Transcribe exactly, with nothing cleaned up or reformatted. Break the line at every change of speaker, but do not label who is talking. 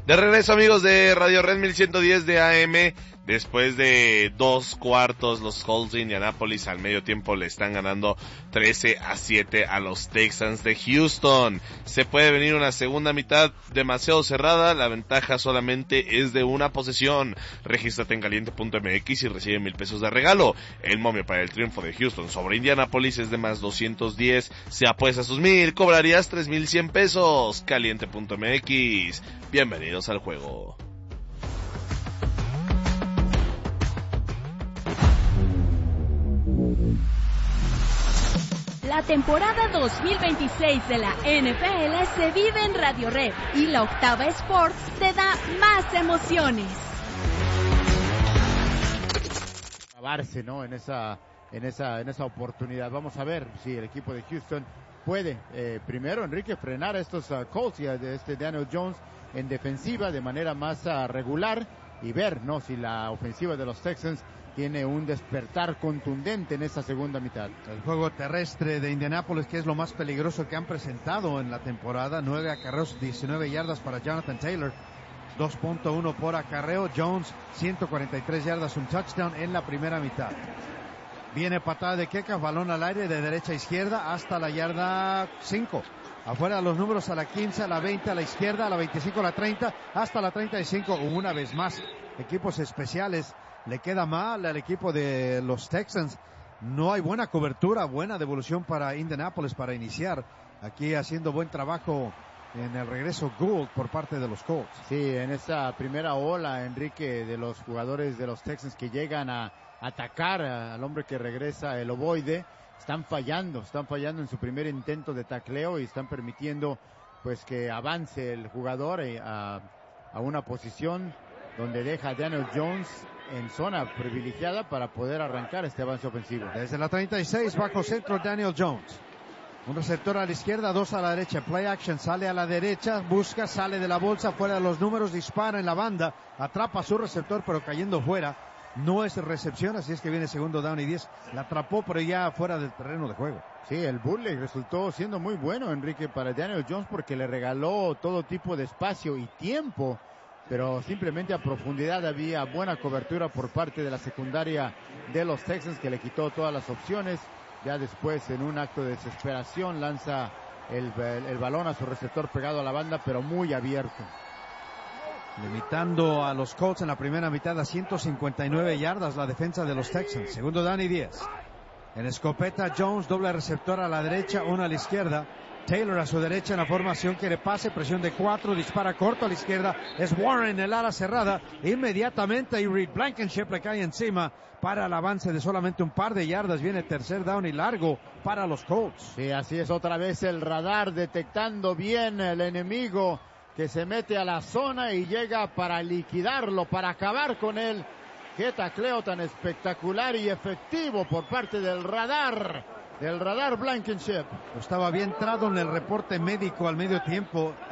De regreso, amigos de Radio Red mil ciento diez de A M, después de dos cuartos, los Colts de Indianapolis al medio tiempo le están ganando trece a siete a los Texans de Houston. Se puede venir una segunda mitad demasiado cerrada, la ventaja solamente es de una posesión. Regístrate en caliente punto m x y recibe mil pesos de regalo. El momio para el triunfo de Houston sobre Indianapolis es de más doscientos diez. Si apuestas sus mil, cobrarías tres mil cien pesos. caliente punto m x. Bienvenidos al juego.
La temporada dos mil veintiséis de la N F L se vive en Radio Red y la Octava Sports te da más emociones.
Grabarse, ¿no? En esa, en esa, en esa oportunidad. Vamos a ver si el equipo de Houston puede, eh, primero, Enrique, frenar a estos uh, Colts y a de este Daniel Jones en defensiva de manera más uh, regular y ver, ¿no? Si la ofensiva de los Texans tiene un despertar contundente en esa segunda mitad.
El juego terrestre de Indianapolis, que es lo más peligroso que han presentado en la temporada. nueve acarreos, diecinueve yardas para Jonathan Taylor, dos punto uno por acarreo. Jones, ciento cuarenta y tres yardas, un touchdown en la primera mitad. Viene patada de Keka, balón al aire de derecha a izquierda hasta la yarda cinco. Afuera los números a la quince, a la veinte, a la izquierda, a la veinticinco, a la treinta, hasta la treinta y cinco. Una vez más, equipos especiales. Le queda mal al equipo de los Texans. No hay buena cobertura, buena devolución para Indianapolis para iniciar. Aquí haciendo buen trabajo en el regreso Gould por parte de los Colts.
Sí, en esa primera ola, Enrique, de los jugadores de los Texans que llegan a atacar al hombre que regresa, el ovoide, están fallando, están fallando en su primer intento de tacleo y están permitiendo pues que avance el jugador a, a una posición donde deja a Daniel Jones en zona privilegiada para poder arrancar este avance ofensivo.
Desde la treinta y seis, bajo centro Daniel Jones. Un receptor a la izquierda, dos a la derecha. Play action, sale a la derecha, busca, sale de la bolsa, fuera de los números, dispara en la banda, atrapa a su receptor, pero cayendo fuera. No es recepción, así es que viene segundo down y diez. La atrapó, pero ya fuera del terreno de juego.
Sí, el bootleg resultó siendo muy bueno, Enrique, para Daniel Jones, porque le regaló todo tipo de espacio y tiempo, pero simplemente a profundidad había buena cobertura por parte de la secundaria de los Texans, que le quitó todas las opciones. Ya después, en un acto de desesperación, lanza el, el, el balón a su receptor pegado a la banda, pero muy abierto.
Limitando a los Colts en la primera mitad a ciento cincuenta y nueve yardas la defensa de los Texans. Segundo down y diez. En escopeta, Jones, doble receptor a la derecha, uno a la izquierda. Taylor a su derecha en la formación, quiere pase, presión de cuatro, dispara corto a la izquierda. Es Warren, el ala cerrada. Inmediatamente y Reed Blankenship le cae encima para el avance de solamente un par de yardas. Viene tercer down y largo para los Colts.
Sí, así es, otra vez el radar detectando bien el enemigo que se mete a la zona y llega para liquidarlo, para acabar con él. Qué tacleo tan espectacular y efectivo por parte del radar, del radar Blankenship.
Estaba bien entrado en el reporte médico al medio tiempo.